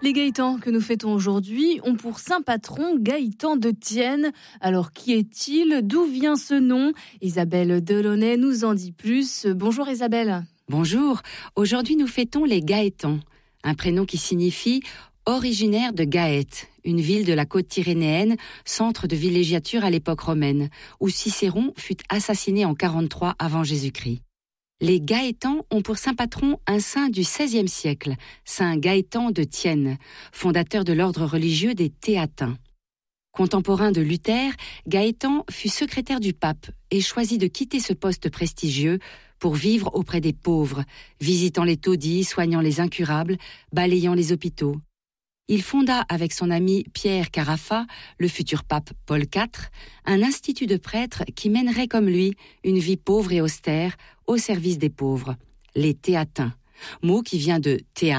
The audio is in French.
Les Gaëtans que nous fêtons aujourd'hui ont pour saint patron Gaëtan de Thiene. Alors qui est-il ? D'où vient ce nom ? Isabelle Delaunay nous en dit plus. Bonjour Isabelle. Bonjour, aujourd'hui nous fêtons les Gaëtans, un prénom qui signifie originaire de Gaète, une ville de la côte tyrrhénéenne, centre de villégiature à l'époque romaine, où Cicéron fut assassiné en 43 avant Jésus-Christ. Les Gaëtans ont pour saint patron un saint du XVIe siècle, saint Gaëtan de Thiene, fondateur de l'ordre religieux des Théatins. Contemporain de Luther, Gaëtan fut secrétaire du pape et choisit de quitter ce poste prestigieux pour vivre auprès des pauvres, visitant les taudis, soignant les incurables, balayant les hôpitaux. Il fonda avec son ami Pierre Carafa, le futur pape Paul IV, un institut de prêtres qui mènerait comme lui une vie pauvre et austère au service des pauvres, les Théatins, mot qui vient de théâtre,